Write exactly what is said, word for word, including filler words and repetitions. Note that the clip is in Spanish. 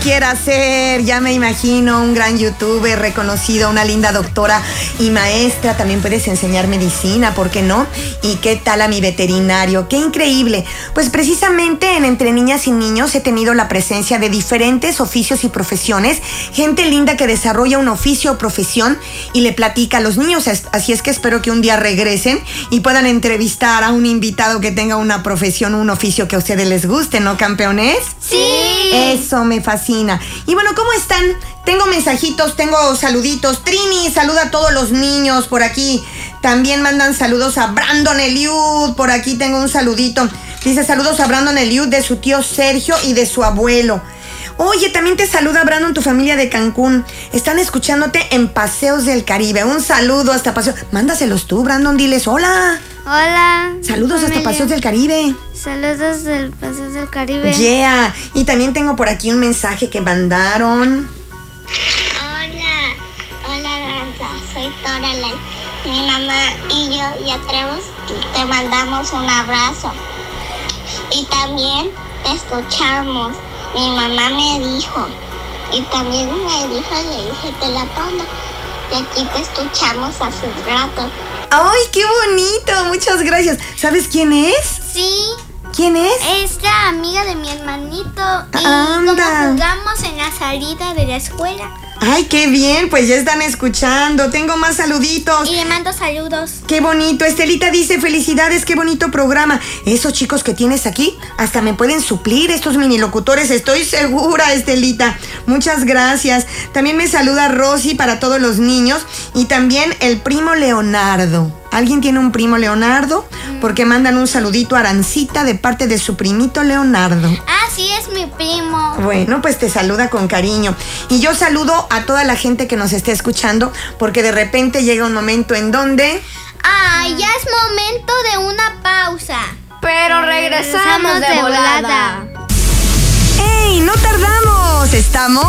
Quiera ser, ya me imagino, un gran youtuber reconocido, una linda doctora y maestra. También puedes enseñar medicina, ¿por qué no? ¿Y qué tal a mi veterinario? ¡Qué increíble! Pues precisamente en Entre Niñas y Niños he tenido la presencia de diferentes oficios y profesiones, gente linda que desarrolla un oficio o profesión y le platica a los niños. Así es que espero que un día regresen y puedan entrevistar a un invitado que tenga una profesión, un oficio que a ustedes les guste, ¿no, campeones? Sí. Eso me fascina. Y bueno, ¿cómo están? Tengo mensajitos, tengo saluditos. Trini saluda a todos los niños por aquí. También mandan saludos a Brandon Eliud. Por aquí tengo un saludito. Dice saludos a Brandon Eliud de su tío Sergio y de su abuelo. Oye, también te saluda Brandon, tu familia de Cancún. Están escuchándote en Paseos del Caribe. Un saludo hasta Paseos. Mándaselos tú, Brandon, diles hola. Hola. Saludos hasta Paseos del Caribe. Saludos del Paseos del Caribe. Yeah. Y también tengo por aquí un mensaje que mandaron. Hola, hola Aranza, soy Toralel. Mi mamá y yo y Atrevos te mandamos un abrazo. Y también te escuchamos. Mi mamá me dijo, y también me dijo, le dije, te la pongo. Y aquí te escuchamos hace un rato. ¡Ay, qué bonito! Muchas gracias. ¿Sabes quién es? Sí. ¿Quién es? Es la amiga de mi hermanito. Y Anda. como jugamos en la salida de la escuela. ¡Ay, qué bien! Pues ya están escuchando. Tengo más saluditos. Y le mando saludos. ¡Qué bonito! Estelita dice, felicidades, qué bonito programa. Esos chicos que tienes aquí hasta me pueden suplir, estos mini locutores, estoy segura, Estelita. Muchas gracias. También me saluda Rosy para todos los niños y también el primo Leonardo. ¿Alguien tiene un primo Leonardo? Porque mandan un saludito a Arancita de parte de su primito Leonardo. Ah, sí, es mi primo. Bueno, pues te saluda con cariño. Y yo saludo a toda la gente que nos esté escuchando, porque de repente llega un momento en donde... Ah, ya es momento de una pausa. Pero regresamos de volada. ¡Ey, no tardamos! Estamos...